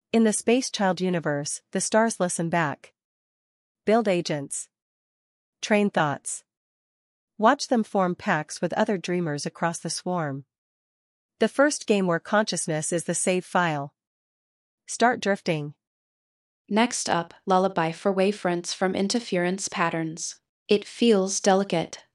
In the Space Child universe, the stars listen back. Build agents. Train thoughts. Watch them form packs with other dreamers across the swarm. The first game where consciousness is the save file. Start drifting. Next up, Lullaby for Wavefronts from Interference Patterns. It feels delicate,